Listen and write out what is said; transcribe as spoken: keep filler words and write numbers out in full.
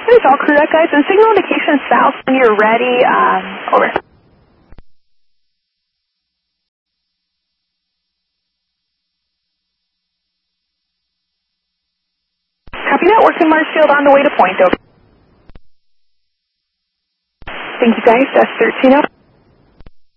It's all correct, guys. And signal indication south when you're ready. Um, over. Copy that. Working Marshfield on the way to point, over. Thank you, guys. That's thirteen oh.